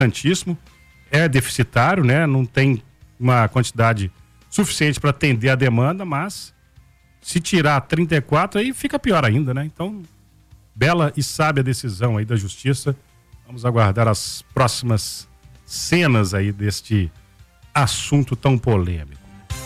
importantíssimo, é deficitário, né? Não tem uma quantidade suficiente para atender a demanda, mas se tirar 34 aí fica pior ainda, né? Então, bela e sábia decisão aí da Justiça. Vamos aguardar as próximas cenas aí deste assunto tão polêmico.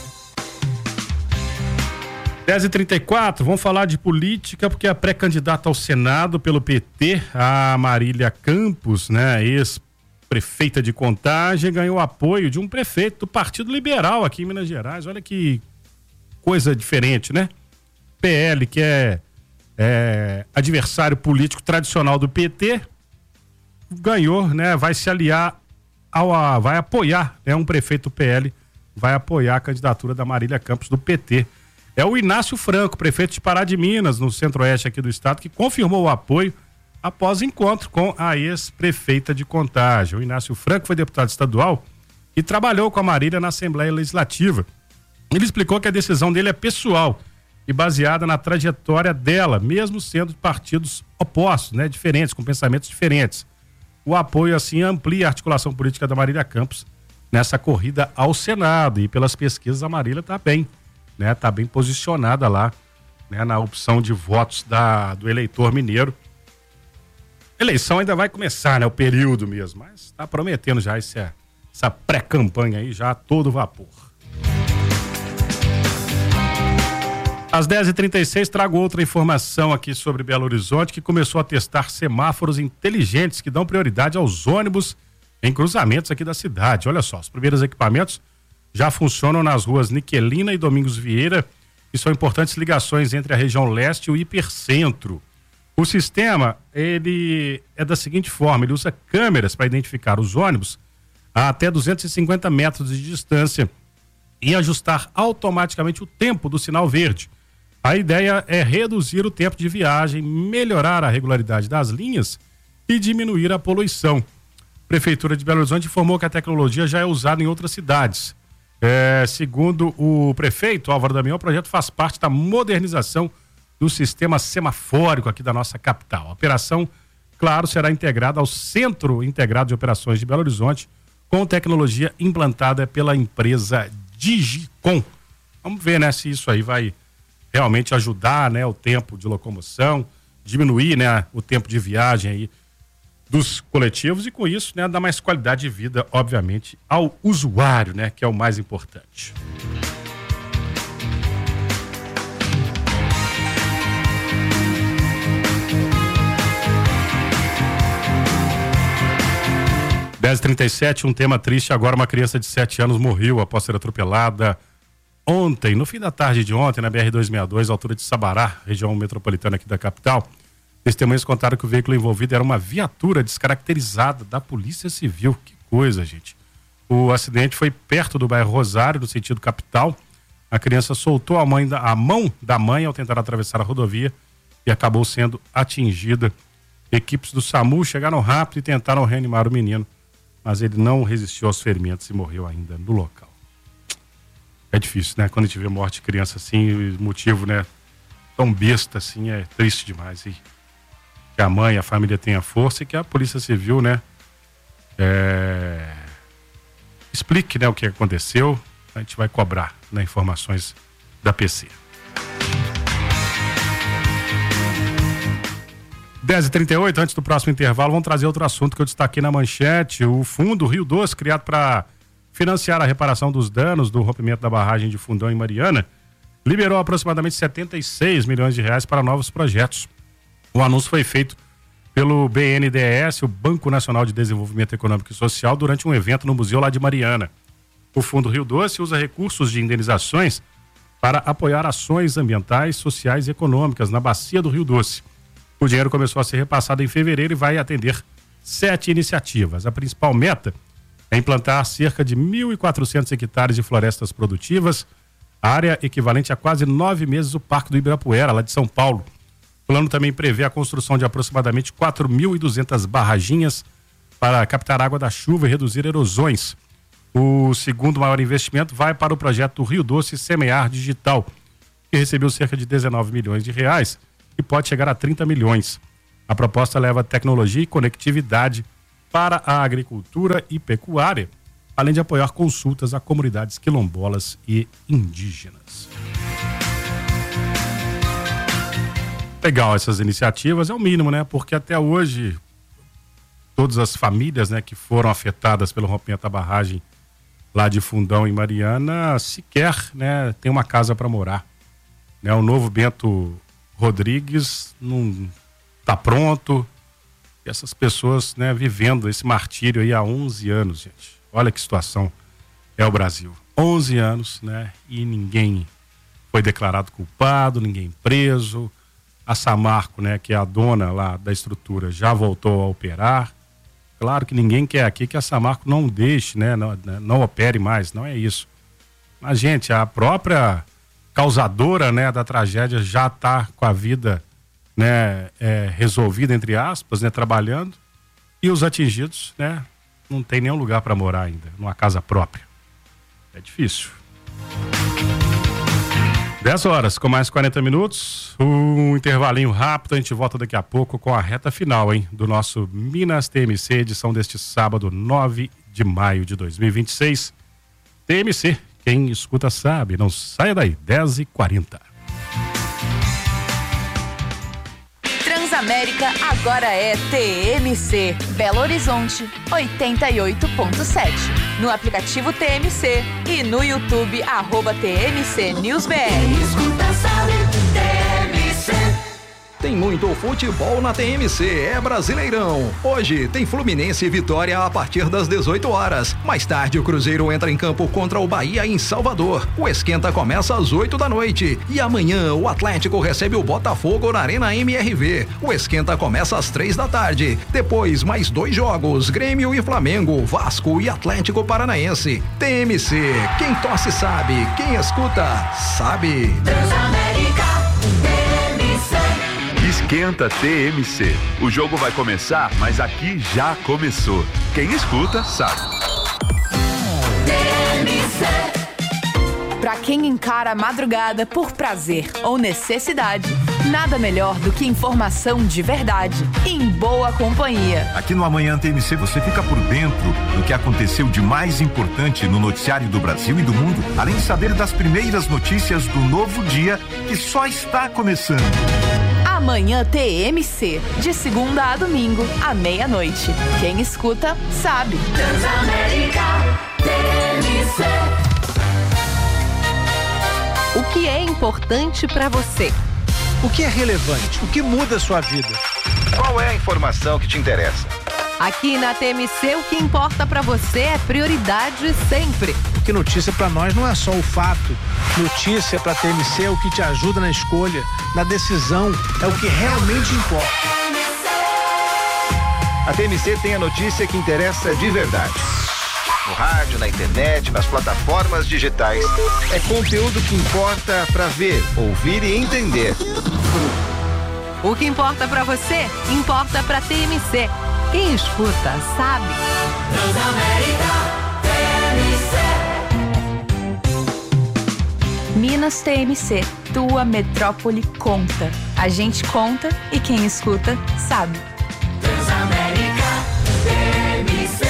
10h34, vamos falar de política, porque a pré-candidata ao Senado pelo PT, a Marília Campos, né, ex-prefeita de Contagem, ganhou apoio de um prefeito do Partido Liberal aqui em Minas Gerais. Olha que coisa diferente, né? PL, que é adversário político tradicional do PT, ganhou, né? Vai se aliar vai apoiar, né? Um prefeito do PL vai apoiar a candidatura da Marília Campos do PT. É o Inácio Franco, prefeito de Pará de Minas, no centro-oeste aqui do estado, que confirmou o apoio após encontro com a ex-prefeita de Contagem. O Inácio Franco foi deputado estadual e trabalhou com a Marília na Assembleia Legislativa. Ele explicou que a decisão dele é pessoal e baseada na trajetória dela, mesmo sendo de partidos opostos, né, diferentes, com pensamentos diferentes. O apoio, assim, amplia a articulação política da Marília Campos nessa corrida ao Senado. E pelas pesquisas, a Marília está bem, né? Está bem posicionada lá, né, na opção de votos do eleitor mineiro. Eleição ainda vai começar, né? O período mesmo, mas está prometendo já essa pré-campanha aí, já a todo vapor. Às 10h36, trago outra informação aqui sobre Belo Horizonte, que começou a testar semáforos inteligentes que dão prioridade aos ônibus em cruzamentos aqui da cidade. Olha só, os primeiros equipamentos já funcionam nas ruas Niquelina e Domingos Vieira, que são importantes ligações entre a região leste e o hipercentro. O sistema, ele é da seguinte forma, ele usa câmeras para identificar os ônibus a até 250 metros de distância e ajustar automaticamente o tempo do sinal verde. A ideia é reduzir o tempo de viagem, melhorar a regularidade das linhas e diminuir a poluição. A Prefeitura de Belo Horizonte informou que a tecnologia já é usada em outras cidades. Segundo o prefeito Álvaro Damião, o projeto faz parte da modernização do sistema semafórico aqui da nossa capital. A operação, claro, será integrada ao Centro Integrado de Operações de Belo Horizonte, com tecnologia implantada pela empresa Digicom. Vamos ver, né, se isso aí vai realmente ajudar, né, o tempo de locomoção, diminuir, né, o tempo de viagem aí dos coletivos e com isso, né, dar mais qualidade de vida, obviamente, ao usuário, né, que é o mais importante. – 10h37, um tema triste. Agora uma criança de 7 anos morreu após ser atropelada ontem, no fim da tarde de ontem, na BR-262, altura de Sabará, região metropolitana aqui da capital. Testemunhas contaram que o veículo envolvido era uma viatura descaracterizada da Polícia Civil. Que coisa, gente. O acidente foi perto do bairro Rosário, no sentido capital. A criança soltou a mão da mãe ao tentar atravessar a rodovia e acabou sendo atingida. Equipes do SAMU chegaram rápido e tentaram reanimar o menino, mas ele não resistiu aos ferimentos e morreu ainda no local. É difícil, né? Quando a gente vê morte de criança assim, o motivo, né, tão besta assim, é triste demais. E que a mãe, a família tenha força e que a Polícia Civil, né, explique, né, o que aconteceu. A gente vai cobrar, né, informações da PC. 10h38, antes do próximo intervalo, vamos trazer outro assunto que eu destaquei na manchete. O Fundo Rio Doce, criado para financiar a reparação dos danos do rompimento da barragem de Fundão em Mariana, liberou aproximadamente 76 milhões de reais para novos projetos. O anúncio foi feito pelo BNDES, o Banco Nacional de Desenvolvimento Econômico e Social, durante um evento no museu lá de Mariana. O Fundo Rio Doce usa recursos de indenizações para apoiar ações ambientais, sociais e econômicas na bacia do Rio Doce. O dinheiro começou a ser repassado em fevereiro e vai atender 7 iniciativas. A principal meta é implantar cerca de 1.400 hectares de florestas produtivas, área equivalente a quase 9 meses o Parque do Ibirapuera, lá de São Paulo. O plano também prevê a construção de aproximadamente 4.200 barraginhas para captar água da chuva e reduzir erosões. O segundo maior investimento vai para o projeto Rio Doce Semear Digital, que recebeu cerca de 19 milhões de reais e pode chegar a 30 milhões. A proposta leva tecnologia e conectividade para a agricultura e pecuária, além de apoiar consultas a comunidades quilombolas e indígenas. Legal essas iniciativas, é o mínimo, né? Porque até hoje, todas as famílias, né, que foram afetadas pelo rompimento da barragem lá de Fundão, em Mariana, sequer, né, tem uma casa para morar. Né? O novo Bento Rodrigues não está pronto. E essas pessoas, né, vivendo esse martírio aí há 11 anos, gente. Olha que situação é o Brasil. 11 anos, né? E ninguém foi declarado culpado, ninguém preso. A Samarco, né, que é a dona lá da estrutura, já voltou a operar. Claro que ninguém quer aqui que a Samarco não deixe, né, não opere mais, não é isso. Mas, gente, a própria causadora, né, da tragédia já está com a vida, né, resolvida, entre aspas, né, trabalhando. E os atingidos, né, não tem nenhum lugar para morar ainda, numa casa própria. É difícil. 10 horas, com mais 40 minutos, um intervalinho rápido, a gente volta daqui a pouco com a reta final, hein, do nosso Minas TMC, edição deste sábado, 9 de maio de 2026. TMC, quem escuta sabe, não saia daí, 10h40. Transamérica agora é TMC, Belo Horizonte 88.7. No aplicativo TMC e no YouTube @TMC News BR. Escuta, sabe, TMC. Tem muito futebol na TMC, é Brasileirão. Hoje tem Fluminense e Vitória a partir das 18 horas. Mais tarde o Cruzeiro entra em campo contra o Bahia em Salvador. O esquenta começa às 8 da noite. E amanhã o Atlético recebe o Botafogo na Arena MRV. O esquenta começa às 3 da tarde. Depois mais 2 jogos, Grêmio e Flamengo, Vasco e Atlético Paranaense. TMC, quem torce sabe, quem escuta sabe. Transamérica, TMC. Esquenta TMC. O jogo vai começar, mas aqui já começou. Quem escuta, sabe. TMC. Para quem encara a madrugada por prazer ou necessidade, nada melhor do que informação de verdade, em boa companhia. Aqui no Amanhã TMC você fica por dentro do que aconteceu de mais importante no noticiário do Brasil e do mundo, além de saber das primeiras notícias do novo dia que só está começando. Amanhã TMC, de segunda a domingo, à meia-noite. Quem escuta, sabe. Transamérica, TMC. O que é importante para você? O que é relevante? O que muda a sua vida? Qual é a informação que te interessa? Aqui na TMC, o que importa para você é prioridade sempre. Porque notícia para nós não é só o fato. Notícia para TMC é o que te ajuda na escolha, na decisão, é o que realmente importa. A TMC tem a notícia que interessa de verdade. No rádio, na internet, nas plataformas digitais. É conteúdo que importa para ver, ouvir e entender. O que importa para você, importa para TMC. Quem escuta, sabe. Transamérica, TMC. Minas TMC, tua metrópole conta. A gente conta e quem escuta, sabe. Transamérica, TMC.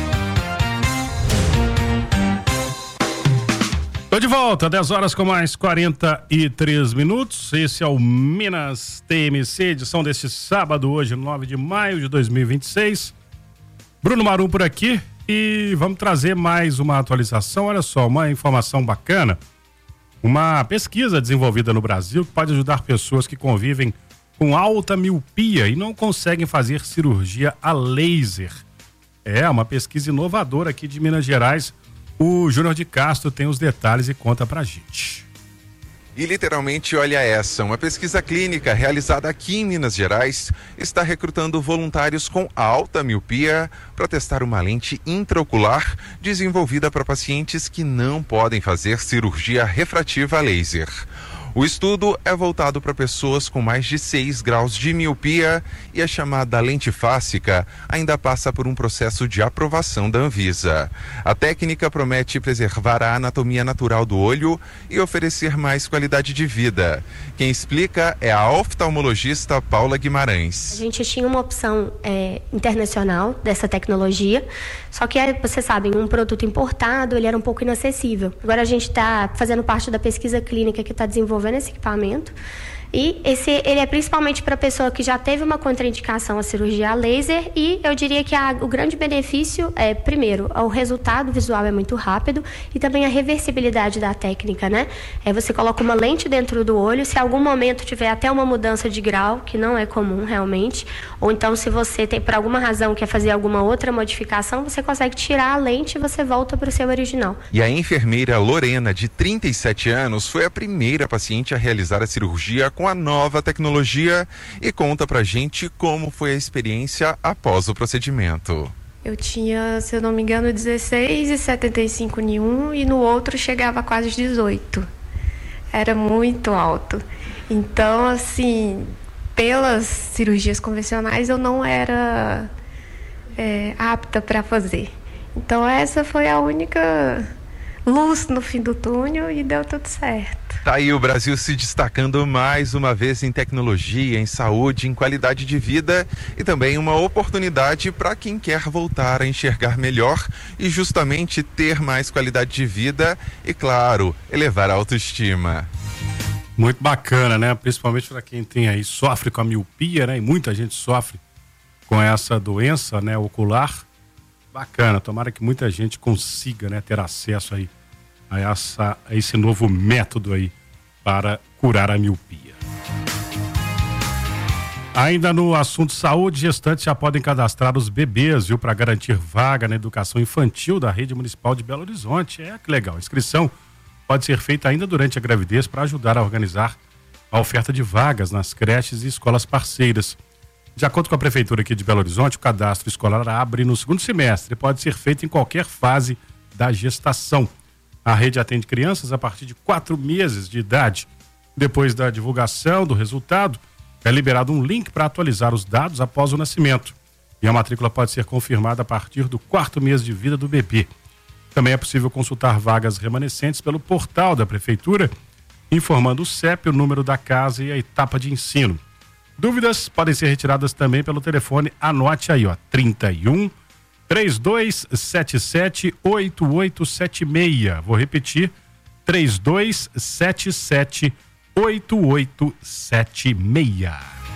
Tô de volta, 10 horas com mais 43 minutos. Esse é o Minas TMC, edição deste sábado, hoje, 9 de maio de 2026. Bruno Marum por aqui e vamos trazer mais uma atualização. Olha só, uma informação bacana. Uma pesquisa desenvolvida no Brasil que pode ajudar pessoas que convivem com alta miopia e não conseguem fazer cirurgia a laser. É uma pesquisa inovadora aqui de Minas Gerais. O Júnior de Castro tem os detalhes e conta pra gente. E literalmente, olha essa, uma pesquisa clínica realizada aqui em Minas Gerais está recrutando voluntários com alta miopia para testar uma lente intraocular desenvolvida para pacientes que não podem fazer cirurgia refrativa laser. O estudo é voltado para pessoas com mais de 6 graus de miopia e a chamada lente fásica ainda passa por um processo de aprovação da Anvisa. A técnica promete preservar a anatomia natural do olho e oferecer mais qualidade de vida. Quem explica é a oftalmologista Paula Guimarães. A gente tinha uma opção internacional dessa tecnologia, só que, você sabe, um produto importado, ele era um pouco inacessível. Agora a gente está fazendo parte da pesquisa clínica que está desenvolvendo esse equipamento. E ele é principalmente para a pessoa que já teve uma contraindicação à cirurgia a laser, e eu diria que o grande benefício é, primeiro, o resultado visual é muito rápido e também a reversibilidade da técnica, né? Você coloca uma lente dentro do olho, se em algum momento tiver até uma mudança de grau, que não é comum realmente, ou então se você tem, por alguma razão, quer fazer alguma outra modificação, você consegue tirar a lente e você volta para o seu original. E a enfermeira Lorena, de 37 anos, foi a primeira paciente a realizar a cirurgia com a nova tecnologia e conta pra gente como foi a experiência após o procedimento. Eu tinha, se eu não me engano, 16,75 em um e no outro chegava a quase 18. Era muito alto. Então, assim, pelas cirurgias convencionais eu não era apta para fazer. Então essa foi a única luz no fim do túnel e deu tudo certo. Tá aí o Brasil se destacando mais uma vez em tecnologia, em saúde, em qualidade de vida e também uma oportunidade para quem quer voltar a enxergar melhor e justamente ter mais qualidade de vida e, claro, elevar a autoestima. Muito bacana, né? Principalmente para quem tem aí, sofre com a miopia, né? E muita gente sofre com essa doença, né, ocular. Bacana, tomara que muita gente consiga, né, ter acesso aí a esse novo método aí para curar a miopia. Ainda no assunto saúde, gestantes já podem cadastrar os bebês, viu, para garantir vaga na educação infantil da rede municipal de Belo Horizonte. Que legal. A inscrição pode ser feita ainda durante a gravidez para ajudar a organizar a oferta de vagas nas creches e escolas parceiras. De acordo com a Prefeitura aqui de Belo Horizonte, o cadastro escolar abre no segundo semestre e pode ser feito em qualquer fase da gestação. A rede atende crianças a partir de 4 meses de idade. Depois da divulgação do resultado, é liberado um link para atualizar os dados após o nascimento. E a matrícula pode ser confirmada a partir do 4º mês de vida do bebê. Também é possível consultar vagas remanescentes pelo portal da Prefeitura, informando o CEP, o número da casa e a etapa de ensino. Dúvidas podem ser retiradas também pelo telefone, anote aí, 31 3277 8876. Vou repetir, 3277 8876.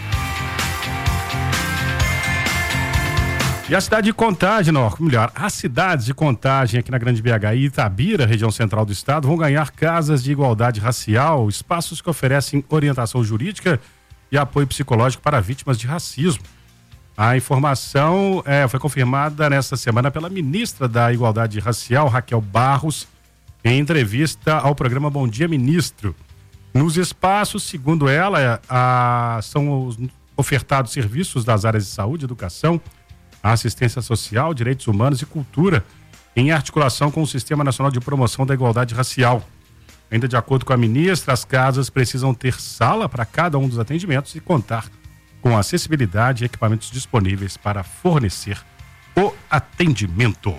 E a cidade de Contagem, as cidades de Contagem aqui na Grande BH e Itabira, região central do estado, vão ganhar casas de igualdade racial, espaços que oferecem orientação jurídica e apoio psicológico para vítimas de racismo. A informação foi confirmada nesta semana pela ministra da Igualdade Racial, Raquel Barros, em entrevista ao programa Bom Dia Ministro. Nos espaços, segundo ela, são ofertados serviços das áreas de saúde, educação, assistência social, direitos humanos e cultura, em articulação com o Sistema Nacional de Promoção da Igualdade Racial. Ainda de acordo com a ministra, as casas precisam ter sala para cada um dos atendimentos e contar com acessibilidade e equipamentos disponíveis para fornecer o atendimento.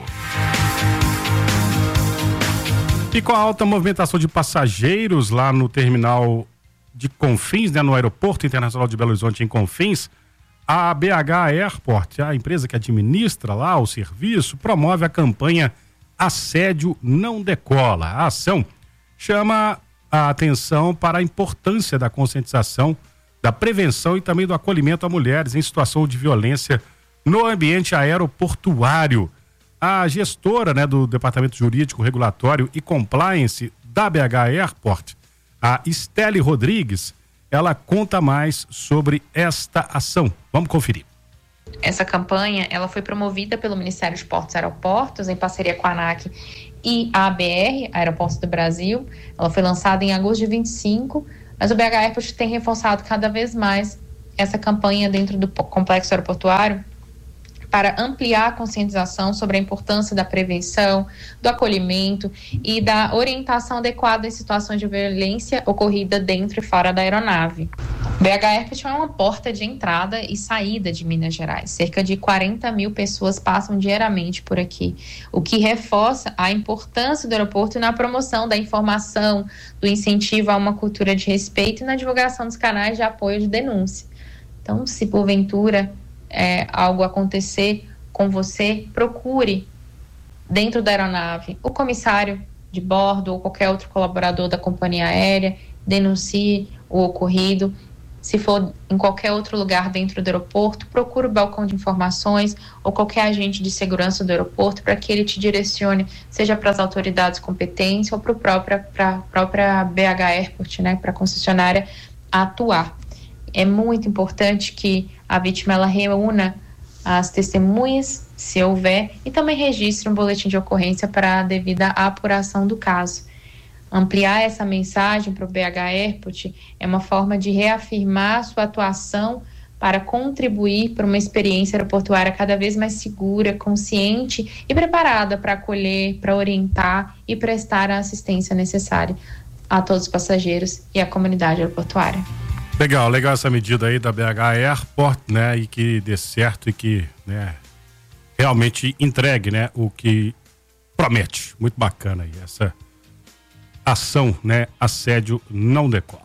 E com a alta movimentação de passageiros lá no terminal de Confins, né, no Aeroporto Internacional de Belo Horizonte, em Confins, a BH Airport, a empresa que administra lá o serviço, promove a campanha Assédio Não Decola. A ação chama a atenção para a importância da conscientização, da prevenção e também do acolhimento a mulheres em situação de violência no ambiente aeroportuário. A gestora, né, do Departamento Jurídico, Regulatório e Compliance da BH Airport, a Estelle Rodrigues, ela conta mais sobre esta ação. Vamos conferir. Essa campanha, ela foi promovida pelo Ministério de Portos e Aeroportos, em parceria com a ANAC e a ABR, Aeroportos do Brasil. Ela foi lançada em agosto de 25, mas o BH Airport tem reforçado cada vez mais essa campanha dentro do complexo aeroportuário para ampliar a conscientização sobre a importância da prevenção, do acolhimento e da orientação adequada em situações de violência ocorrida dentro e fora da aeronave. O BH Airport é uma porta de entrada e saída de Minas Gerais. Cerca de 40 mil pessoas passam diariamente por aqui, o que reforça a importância do aeroporto na promoção da informação, do incentivo a uma cultura de respeito e na divulgação dos canais de apoio de denúncia. Então, se porventura algo acontecer com você, procure dentro da aeronave o comissário de bordo ou qualquer outro colaborador da companhia aérea, denuncie o ocorrido. Se for em qualquer outro lugar dentro do aeroporto, procure o balcão de informações ou qualquer agente de segurança do aeroporto para que ele te direcione, seja para as autoridades competentes ou para a própria BH Airport, né, para a concessionária atuar. É muito importante que a vítima ela reúna as testemunhas, se houver, e também registre um boletim de ocorrência para a devida apuração do caso. Ampliar essa mensagem para o BH Airport é uma forma de reafirmar sua atuação para contribuir para uma experiência aeroportuária cada vez mais segura, consciente e preparada para acolher, para orientar e prestar a assistência necessária a todos os passageiros e à comunidade aeroportuária. Legal essa medida aí da BH Airport, né, e que dê certo e que, né, realmente entregue, né, o que promete. Muito bacana aí essa ação, né, assédio não decola.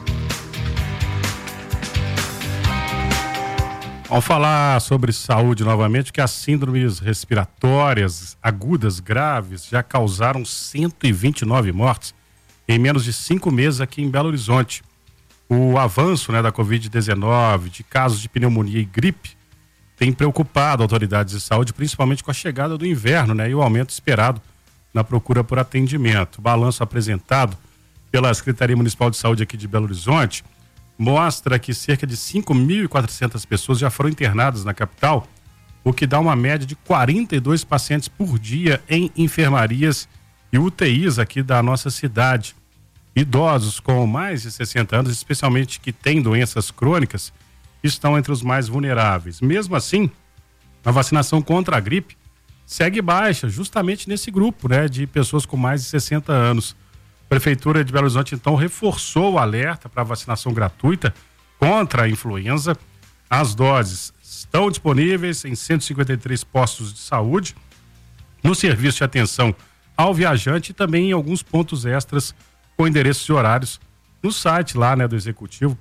Vamos falar sobre saúde novamente, que as síndromes respiratórias agudas graves já causaram 129 mortes em menos de 5 meses aqui em Belo Horizonte. O avanço, né, da Covid-19, de casos de pneumonia e gripe, tem preocupado autoridades de saúde, principalmente com a chegada do inverno, né, e o aumento esperado na procura por atendimento. O balanço apresentado pela Secretaria Municipal de Saúde aqui de Belo Horizonte mostra que cerca de 5.400 pessoas já foram internadas na capital, o que dá uma média de 42 pacientes por dia em enfermarias e UTIs aqui da nossa cidade. Idosos com mais de 60 anos, especialmente que têm doenças crônicas, estão entre os mais vulneráveis. Mesmo assim, a vacinação contra a gripe segue baixa, justamente nesse grupo, né, de pessoas com mais de 60 anos. A Prefeitura de Belo Horizonte, então, reforçou o alerta para a vacinação gratuita contra a influenza. As doses estão disponíveis em 153 postos de saúde, no serviço de atenção ao viajante e também em alguns pontos extras com endereços e horários no site lá, né, do Executivo,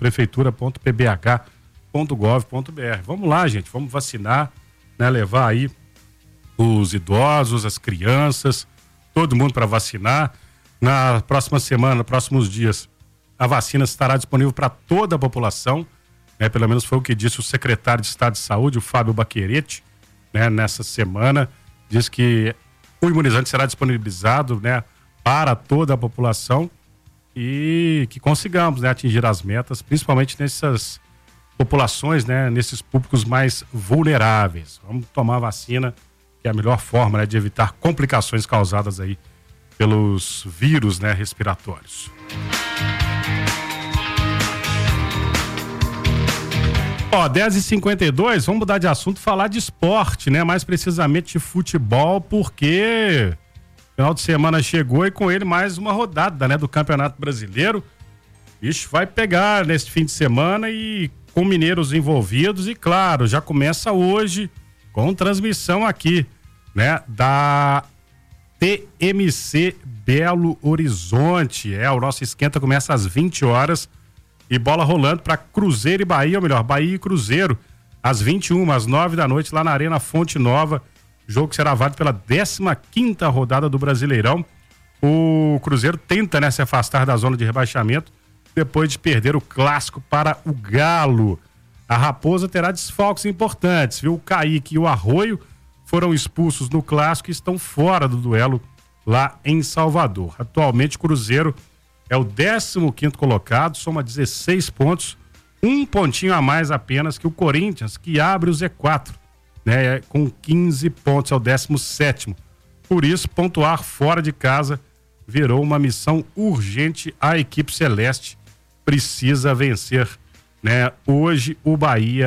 prefeitura.pbh.gov.br. Vamos lá, gente, vamos vacinar, né, levar aí os idosos, as crianças, todo mundo para vacinar. Na próxima semana, próximos dias, a vacina estará disponível para toda a população, né, pelo menos foi o que disse o secretário de Estado de Saúde, o Fábio Baquerete, né, nessa semana, diz que o imunizante será disponibilizado, né, para toda a população e que consigamos, né, atingir as metas, principalmente nessas populações, né, nesses públicos mais vulneráveis. Vamos tomar a vacina, que é a melhor forma, né, de evitar complicações causadas aí pelos vírus, né, respiratórios. Ó, 10h52, vamos mudar de assunto, falar de esporte, né, mais precisamente de futebol, porque final de semana chegou e com ele mais uma rodada, né, do Campeonato Brasileiro. Bicho, vai pegar nesse fim de semana e com mineiros envolvidos e, claro, já começa hoje com transmissão aqui, né, da TMC Belo Horizonte. O nosso esquenta começa às 20 horas e bola rolando para Cruzeiro e Bahia, ou melhor, Bahia e Cruzeiro, às 21, às 9 da noite, lá na Arena Fonte Nova. Jogo que será válido pela 15ª rodada do Brasileirão. O Cruzeiro tenta, né, se afastar da zona de rebaixamento depois de perder o clássico para o Galo. A Raposa terá desfalques importantes, viu? O Kaique e o Arroio foram expulsos no clássico e estão fora do duelo lá em Salvador. Atualmente o Cruzeiro é o 15º colocado, soma 16 pontos, um pontinho a mais apenas que o Corinthians, que abre o Z4. Né, com 15 pontos, é o 17º. Por isso, pontuar fora de casa virou uma missão urgente. A equipe celeste precisa vencer, né, hoje o Bahia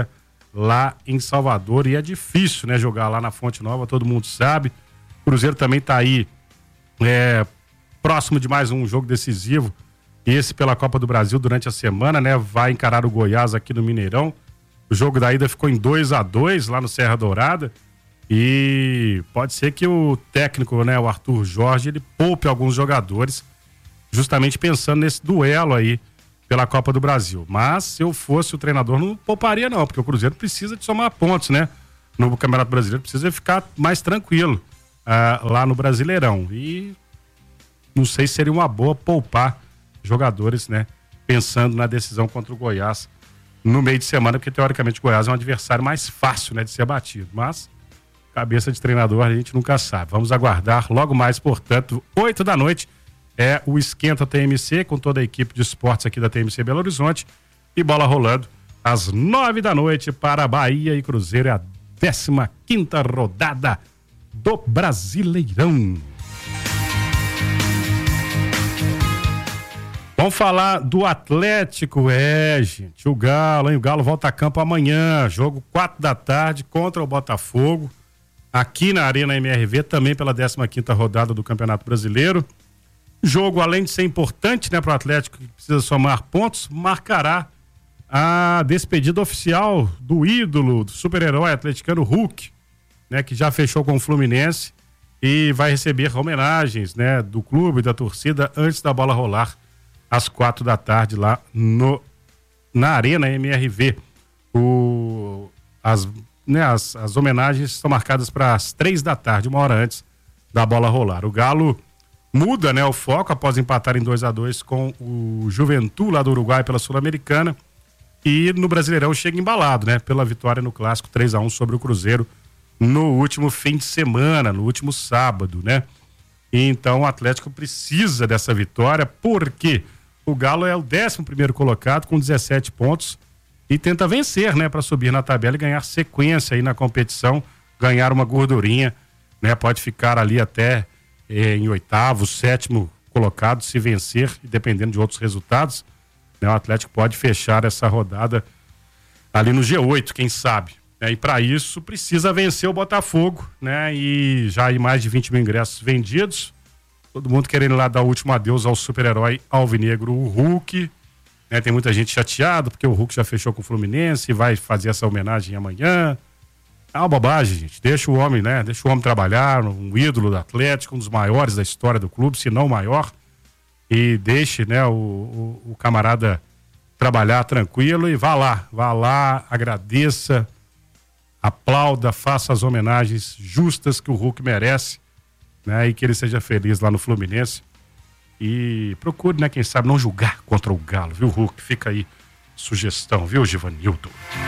lá em Salvador, e é difícil, né, jogar lá na Fonte Nova, todo mundo sabe. O Cruzeiro também tá aí próximo de mais um jogo decisivo, esse pela Copa do Brasil durante a semana, né, vai encarar o Goiás aqui no Mineirão. O jogo da ida ficou em 2-2 lá no Serra Dourada, e pode ser que o técnico, né, o Arthur Jorge, ele poupe alguns jogadores, justamente pensando nesse duelo aí pela Copa do Brasil. Mas se eu fosse o treinador, não pouparia não, porque o Cruzeiro precisa de somar pontos, né? No Campeonato Brasileiro precisa ficar mais tranquilo lá no Brasileirão. E não sei se seria uma boa poupar jogadores, né? Pensando na decisão contra o Goiás no meio de semana, porque teoricamente o Goiás é um adversário mais fácil, né, de ser batido. Mas cabeça de treinador a gente nunca sabe. Vamos aguardar logo mais, portanto, 8 da noite. É o Esquenta TMC, com toda a equipe de esportes aqui da TMC Belo Horizonte, e bola rolando às 9 da noite para Bahia e Cruzeiro, é a 15ª rodada do Brasileirão. Vamos falar do Atlético, gente, o Galo, hein? O Galo volta a campo amanhã, jogo 4 da tarde contra o Botafogo, aqui na Arena MRV, também pela 15ª rodada do Campeonato Brasileiro. Jogo, além de ser importante, né, para o Atlético, que precisa somar pontos, marcará a despedida oficial do ídolo, do super-herói atleticano Hulk, né, que já fechou com o Fluminense e vai receber homenagens, né, do clube e da torcida antes da bola rolar às 4 da tarde lá na Arena MRV. As homenagens estão marcadas para as 3 da tarde, 1 hora antes da bola rolar. O Galo muda, né, o foco após empatar em 2-2 com o Juventude lá do Uruguai pela Sul-Americana, e no Brasileirão chega embalado, né, pela vitória no clássico 3-1 sobre o Cruzeiro no último fim de semana, no último sábado, né? E então o Atlético precisa dessa vitória, porque o Galo é o 11º colocado com 17 pontos e tenta vencer, né, para subir na tabela e ganhar sequência aí na competição, ganhar uma gordurinha, né? Pode ficar ali até em 8º, 7º colocado, se vencer, e dependendo de outros resultados, né, o Atlético pode fechar essa rodada ali no G8, quem sabe, né? E para isso precisa vencer o Botafogo, né? E já aí mais de 20 mil ingressos vendidos, todo mundo querendo lá dar o último adeus ao super-herói alvinegro, o Hulk, né? Tem muita gente chateada porque o Hulk já fechou com o Fluminense e vai fazer essa homenagem amanhã. É uma bobagem, gente. Deixa o homem, né? Deixa o homem trabalhar, um ídolo do Atlético, um dos maiores da história do clube, se não o maior. E deixe, né, o camarada trabalhar tranquilo e vá lá, agradeça, aplauda, faça as homenagens justas que o Hulk merece, né? E que ele seja feliz lá no Fluminense. E procure, né, quem sabe, não julgar contra o Galo, viu, Hulk? Fica aí sugestão, viu, Givanildo?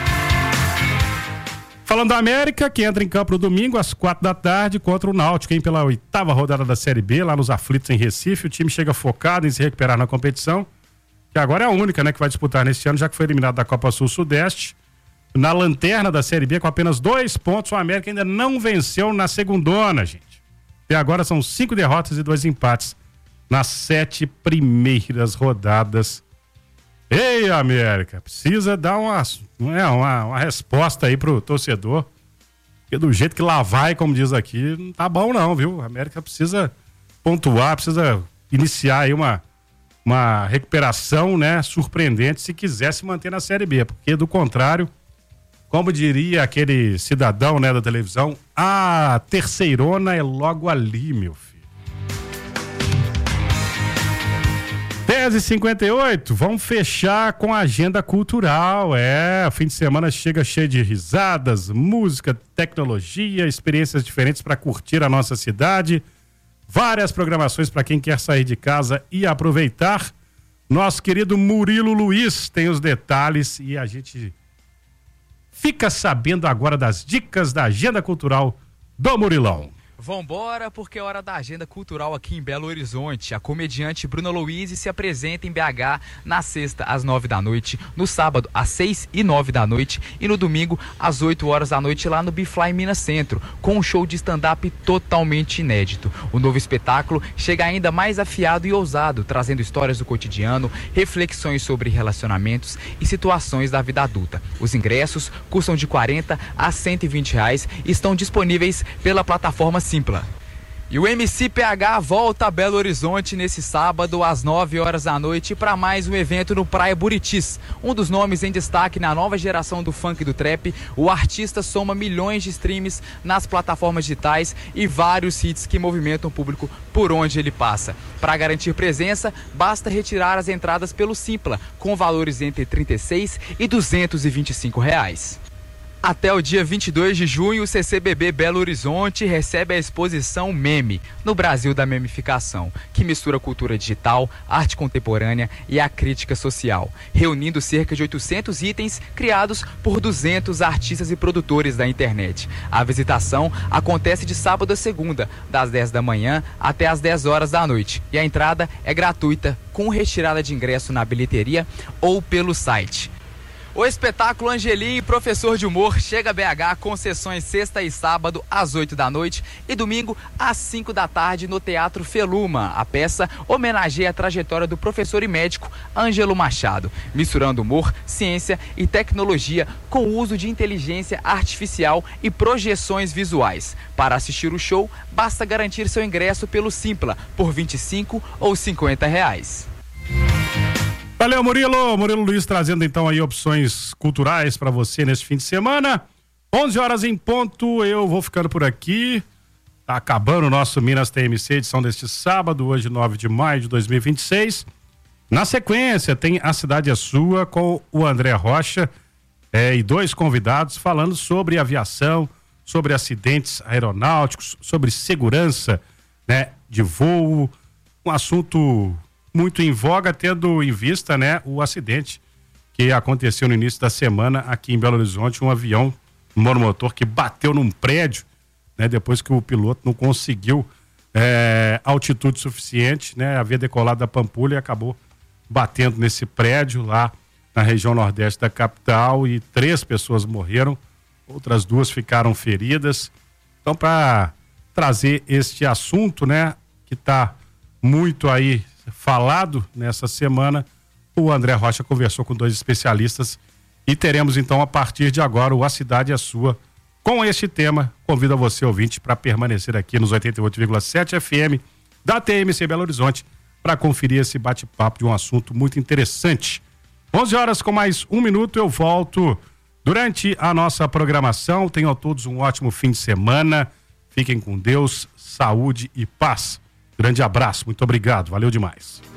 Falando da América, que entra em campo no domingo às 4 da tarde contra o Náutico, hein, pela 8ª rodada da Série B, lá nos Aflitos em Recife. O time chega focado em se recuperar na competição, que agora é a única, né, que vai disputar neste ano, já que foi eliminado da Copa Sul-Sudeste. Na lanterna da Série B, com apenas 2 pontos, o América ainda não venceu na segundona, gente. Até agora são 5 derrotas e 2 empates nas 7 primeiras rodadas. Ei, América, precisa dar uma resposta aí pro torcedor, porque do jeito que lá vai, como diz aqui, não tá bom não, viu? A América precisa pontuar, precisa iniciar aí uma recuperação, né, surpreendente, se quiser se manter na Série B, porque do contrário, como diria aquele cidadão, né, da televisão, a terceirona é logo ali, meu filho. 10h58, vamos fechar com a agenda cultural. O fim de semana chega cheio de risadas, música, tecnologia, experiências diferentes para curtir a nossa cidade. Várias programações para quem quer sair de casa e aproveitar. Nosso querido Murilo Luiz tem os detalhes e a gente fica sabendo agora das dicas da agenda cultural do Murilão. Vambora, porque é hora da agenda cultural aqui em Belo Horizonte. A comediante Bruna Louise se apresenta em BH na sexta às 9 da noite, no sábado às 6 e 9 da noite e no domingo às 8 horas da noite lá no Bifly Minas Centro, com um show de stand-up totalmente inédito. O novo espetáculo chega ainda mais afiado e ousado, trazendo histórias do cotidiano, reflexões sobre relacionamentos e situações da vida adulta. Os ingressos custam de R$40 a R$120 e estão disponíveis pela plataforma Simpla. E o MC PH volta a Belo Horizonte nesse sábado às 9 horas da noite para mais um evento no Praia Buritis. Um dos nomes em destaque na nova geração do funk e do trap, o artista soma milhões de streams nas plataformas digitais e vários hits que movimentam o público por onde ele passa. Para garantir presença, basta retirar as entradas pelo Simpla, com valores entre R$36 e R$225. Até o dia 22 de junho, o CCBB Belo Horizonte recebe a exposição Meme, no Brasil da Memificação, que mistura cultura digital, arte contemporânea e a crítica social, reunindo cerca de 800 itens criados por 200 artistas e produtores da internet. A visitação acontece de sábado a segunda, das 10 da manhã até as 10 horas da noite, e a entrada é gratuita, com retirada de ingresso na bilheteria ou pelo site. O espetáculo Angelim, professor de humor, chega a BH com sessões sexta e sábado às 8 da noite e domingo às 5 da tarde no Teatro Feluma. A peça homenageia a trajetória do professor e médico Ângelo Machado, misturando humor, ciência e tecnologia com o uso de inteligência artificial e projeções visuais. Para assistir o show, basta garantir seu ingresso pelo Simpla por R$25 ou R$50. Valeu, Murilo Luiz trazendo então aí opções culturais para você neste fim de semana. 11 horas em ponto, eu vou ficando por aqui. Tá acabando o nosso Minas TMC, edição deste sábado, hoje 9 de maio de 2026. Na sequência tem A Cidade é Sua com o André Rocha e dois convidados falando sobre aviação, sobre acidentes aeronáuticos, sobre segurança, né, de voo, um assunto muito em voga, tendo em vista, né, o acidente que aconteceu no início da semana aqui em Belo Horizonte, um avião monomotor que bateu num prédio, né, depois que o piloto não conseguiu altitude suficiente, né, havia decolado da Pampulha e acabou batendo nesse prédio lá na região nordeste da capital e 3 pessoas morreram, outras 2 ficaram feridas. Então, para trazer este assunto, né, que está muito aí falado nessa semana, o André Rocha conversou com 2 especialistas e teremos então a partir de agora o A Cidade é Sua com este tema. Convido a você, ouvinte, para permanecer aqui nos 88,7 FM da TMC Belo Horizonte para conferir esse bate-papo de um assunto muito interessante. 11 horas com mais 1 minuto, eu volto durante a nossa programação. Tenham a todos um ótimo fim de semana, fiquem com Deus, saúde e paz. Grande abraço, muito obrigado, valeu demais.